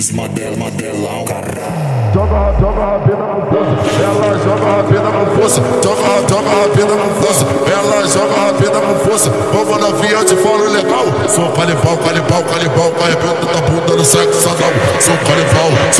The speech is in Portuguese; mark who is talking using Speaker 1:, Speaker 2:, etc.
Speaker 1: Modelão, caralho.
Speaker 2: Joga a vida no poço, ela joga a vida no poço, joga a vida no poço, ela joga a vida no poço. Vamos na via de fora legal. Sou canibal, arrebenta da bunda no sexo anal. Sou canibal,